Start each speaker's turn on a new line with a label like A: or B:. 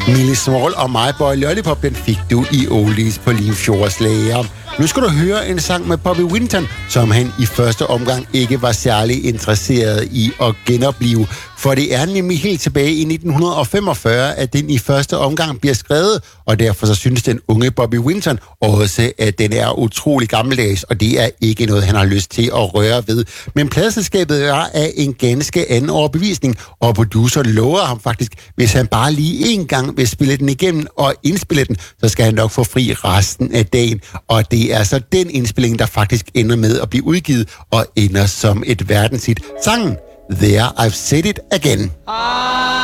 A: Millie Small og My Boy Lollipop, den fik du i Oldies på Limfjordsslager. Nu skal du høre en sang med Bobby Winton, som han i første omgang ikke var særlig interesseret i at genopleve. For det er nemlig helt tilbage i 1945, at den i første omgang bliver skrevet, og derfor så synes den unge Bobby Winton også, at den er utrolig gammeldags, og det er ikke noget, han har lyst til at røre ved. Men pladeselskabet er af en ganske anden overbevisning, og producer lover ham faktisk, hvis han bare lige en gang vil spille den igennem og indspille den, så skal han nok få fri resten af dagen. Og det er så den indspilling, der faktisk ender med at blive udgivet og ender som et verdenshit. Sangen There I've Said It Again.